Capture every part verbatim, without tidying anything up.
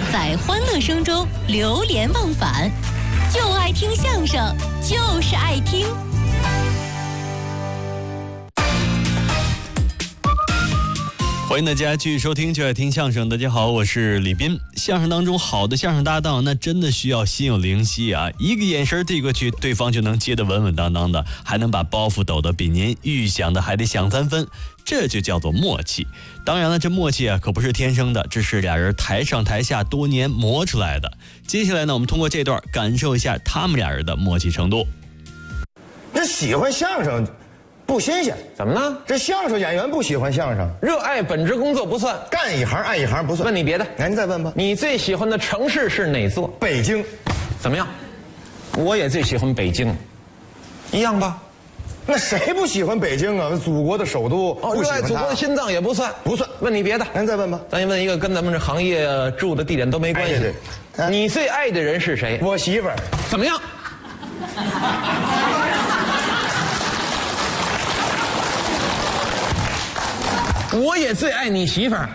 在欢乐声中流连忘返，就爱听相声，就是爱听。 欢迎大家继续收听就爱听相声。大家好，我是李斌。相声当中好的相声搭档那真的需要心有灵犀啊，一个眼神递过去，对方就能接得稳稳当当的，还能把包袱抖得比您预想的还得响三分，这就叫做默契。当然了，这默契啊可不是天生的，这是俩人台上台下多年磨出来的。接下来呢，我们通过这段感受一下他们俩人的默契程度。 这喜欢相声不新鲜， 怎么呢？ 这相声演员不喜欢相声， 热爱本职工作不算， 干一行爱一行不算。 问你别的， 哎，你再问吧。 你最喜欢的城市是哪座？ 北京。 怎么样？我也最喜欢北京，一样吧？ 那谁不喜欢北京啊？祖国的首都。 哦，热爱祖国的心脏也不算， 不算。 问你别的， 您再问吧。 咱问一个跟咱们这行业住的地点都没关系。 哎、对对、啊。 你最爱的人是谁？ 我媳妇儿。 怎么样？我也最爱你媳妇儿，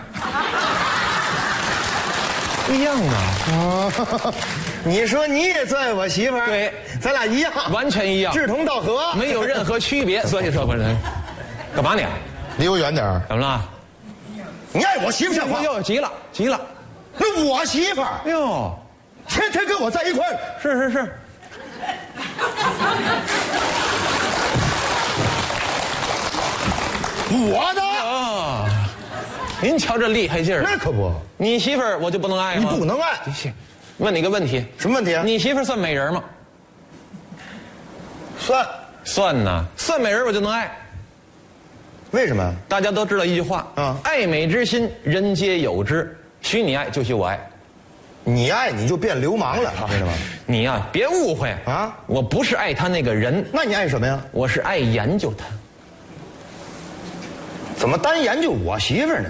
一样的。 哦，你说你也最爱我媳妇儿？ 对， 咱俩一样， 完全一样， 志同道合， 没有任何区别。所以说，不是，干嘛你？ 离我远点儿。 怎么了？ 你爱我媳妇儿？ 哟，急了，急了。 那我媳妇儿哟， 天天跟我在一块儿。 是是是。 我的啊！您瞧这厉害劲儿， 那可不。 你媳妇儿我就不能爱吗？ 你不能爱。 问你个问题， 什么问题啊？ 你媳妇儿算美人吗？ 算。 算呐，算美人我就能爱。 为什么？ 大家都知道一句话啊，爱美之心，人皆有之。许你爱，就许我爱。 你爱你就变流氓了，知道吗？ 你呀、啊，别误会啊，我不是爱他那个人。 那你爱什么呀？ 我是爱研究他。 怎么单研究我媳妇儿呢？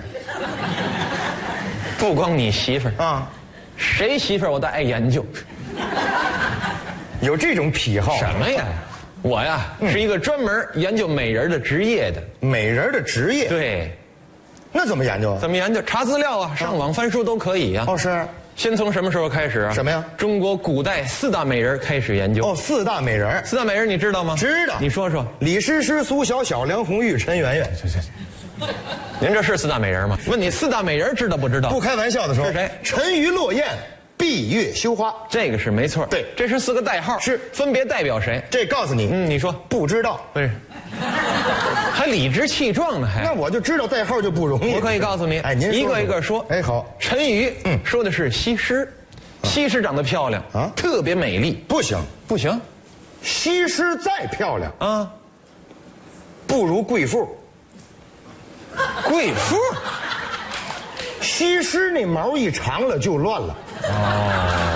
不光你媳妇儿啊， 谁媳妇儿我都爱研究。 有这种癖好？ 什么呀？我呀、嗯、是一个专门研究美人的职业的。 美人的职业？ 对。 那怎么研究啊？ 怎么研究？查资料啊，上网翻书都可以呀、啊。 哦，是。 先从什么时候开始啊？ 什么呀？ 中国古代四大美人开始研究。 哦，四大美人。 四大美人你知道吗？ 知道。 你说说。 李师师、苏小小、梁红玉、陈圆圆。行行行。 您这是四大美人吗？问你四大美人知道不知道？ 不开玩笑的说， 是谁？ 沉鱼落雁，闭月羞花。 这个是没错。 对， 这是四个代号， 是分别代表谁？ 这告诉你， 嗯，你说不知道？ 不是，还理直气壮呢，还。 那我就知道代号就不容易。 我可以告诉你， 哎，您一个一个说。 哎，好。 沉鱼，嗯，说的是西施，西施长得漂亮啊，特别美丽。 不行， 不行， 西施再漂亮啊， 不如贵妇。 贵妇， 西施那毛一长了就乱了。哦，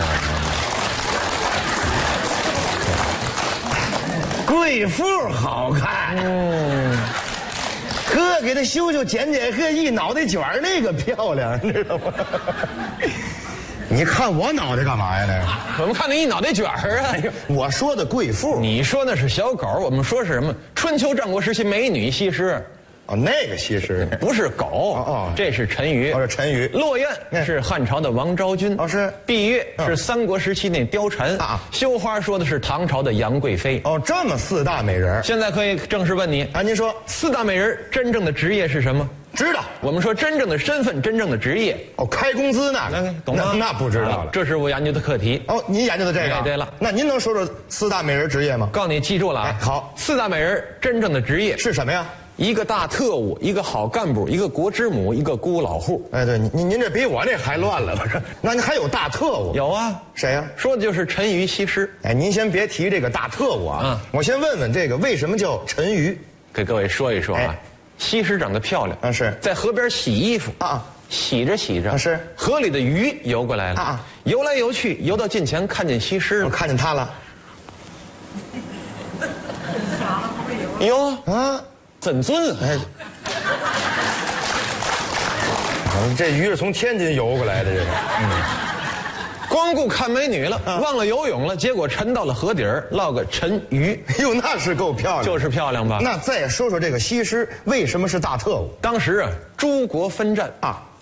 贵妇好看。嗯，呵，给她修修剪剪，呵，一脑袋卷儿那个漂亮，你知道吗？你看我脑袋干嘛呀？那我们看那一脑袋卷儿啊！ 我说的贵妇， 你说那是小狗，我们说是什么？春秋战国时期美女西施。 哦，那个西施不是狗哦，哦这是沉鱼。 哦，是沉鱼。 落雁是汉朝的王昭君。 哦，是。闭月是三国时期那貂蝉。啊，羞花说的是唐朝的杨贵妃。 哦，这么四大美人。 现在可以正式问你啊，您说四大美人真正的职业是什么？ 知道。 我们说真正的身份，真正的职业。 哦，开工资呢？ 那懂吗？ 那不知道了。 这是我研究的课题。 哦，您研究的这个。 哎，对了， 那您能说说四大美人职业吗？ 告诉你，记住了啊。 好， 四大美人真正的职业是什么呀？ 一个大特务，一个好干部，一个国之母，一个孤老户。 哎，对，您您这比我这还乱了，不是？那您还有大特务？ 有啊， 谁呀？ 说的就是沉鱼西施。 哎，您先别提这个大特务啊，嗯，我先问问这个为什么叫沉鱼？ 给各位说一说啊，哎、西施长得漂亮啊，是在河边洗衣服啊， 洗着洗着， 啊、是河里的鱼游过来了啊，游来游去，游到近前看见西施了， 我看见她了。 哟啊。 怎尊哎， 这鱼是从天津游过来的，这个，嗯， 光顾看美女了，啊、忘了游泳了，结果沉到了河底儿，落个沉鱼。 哟，那是够漂亮， 就是漂亮吧？ 那再说说这个西施为什么是大特务？ 当时啊，诸国分战啊，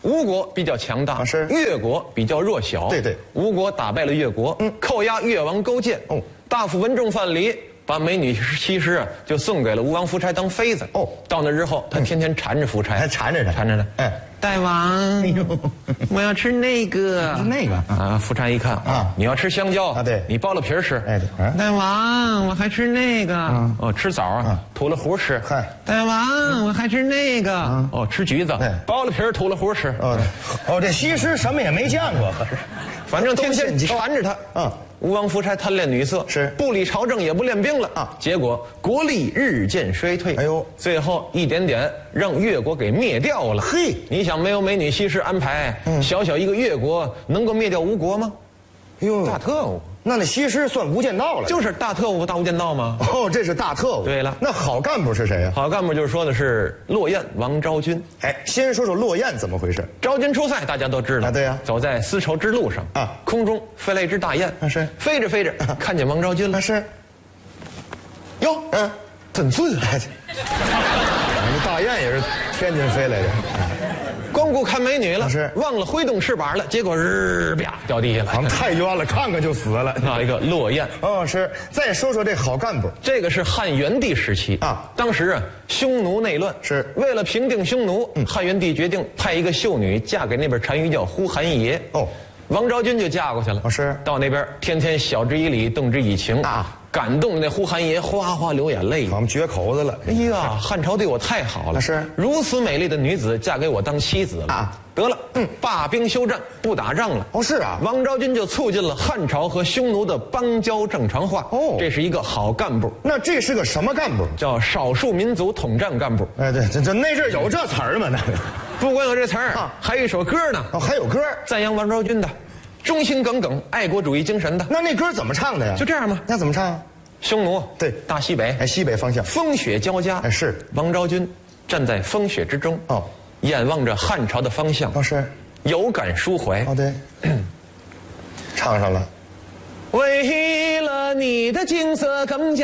吴国比较强大， 啊是越国比较弱小。 对对， 吴国打败了越国，嗯，扣押越王勾践。 哦， 大夫文仲范蠡把美女西施啊就送给了吴王夫差当妃子。 哦， 到那之后，他天天缠着夫差， 还缠着他， 缠着他。 哎， 大王， 哎呦， 我要吃那个， 那个啊！夫差一看啊你要吃香蕉啊对你剥了皮儿吃。 哎对啊大王，我还吃那个。哦，吃枣啊，吐了核吃。 嗨大王，我还吃那个。哦，吃橘子， 哎剥了皮儿吐了核吃。 哦哦，这西施什么也没见过， 反正天天都献计缠着他。 啊吴王夫差贪恋女色， 是不理朝政也不练兵了啊结果国力日渐衰退。 哎呦最后一点点让越国给灭掉了。 嘿你想没有美女西施安排，小小一个越国能够灭掉吴国吗？ 哟大特务， 那那西施算无间道了， 就是大特务大无间道吗？ 哦，这是大特务。 对了那好干部是谁呀？ 好干部就是说的是骆燕王昭君。 哎，先说说骆燕怎么回事？ 昭君出塞，大家都知道。 啊对呀走在丝绸之路上啊空中飞来一只大雁。 啊是飞着飞着看见王昭君了。 那是， 哟， 嗯， 怎准啊？ 我们大雁也是天津飞来的。 光顾看美女了， 是忘了挥动翅膀了，结果日啪掉地下咱们了。 太冤了，看看就死了。 那一个骆燕， 哦，是。再说说这好干部， 这个是汉元帝时期啊当时啊，匈奴内乱， 是为了平定匈奴，汉元帝决定派一个秀女嫁给那边单于叫呼韩邪。 哦， 王昭君就嫁过去了。 哦是到那边天天晓之以理，动之以情啊， 感动那呼韩邪哗哗流眼泪。 我们绝口子了。 哎呀，汉朝对我太好了， 是如此美丽的女子嫁给我当妻子了啊！ 得了，嗯，罢兵休战，不打仗了。 哦是啊王昭君就促进了汉朝和匈奴的邦交正常化。 哦这是一个好干部， 那这是个什么干部？ 叫少数民族统战干部。 哎，对，这这那阵儿有这词儿吗？那个不光有这词儿啊还有一首歌呢， 哦，还有歌儿。 赞扬王昭君的，忠心耿耿、爱国主义精神的。 那那歌儿怎么唱的呀？ 就这样吗？ 那怎么唱？ 匈奴对大西北， 哎，西北方向。 风雪交加。 哎是王昭君站在风雪之中， 哦， 眼望着汉朝的方向， 哦是。 有感抒怀。 哦对，唱上了。 为了你的景色更加